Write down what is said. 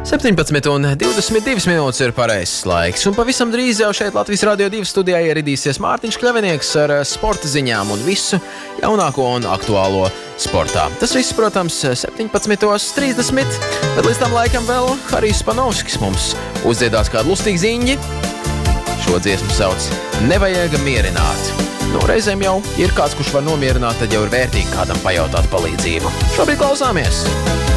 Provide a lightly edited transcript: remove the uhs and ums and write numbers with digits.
17:22 minūtes ir pareizs laiks, un pavisam drīz jau šeit Latvijas Radio 2 studijā ieradīsies Mārtiņš Kļavinieks ar sporta ziņām un visu jaunāko un aktuālo sportā. Tas viss, protams, 17:30, bet līdz tam laikam vēl Harijs Panovskis mums uzdziedās kādu lustīgu ziņu. Šo dziesmu sauc Nevajag mierināt. Nu, reizēm jau ir kāds, kurš var nomierināt, tad jau ir vērtīgi kādam pajautāt palīdzību. Šobrīd klausāmies!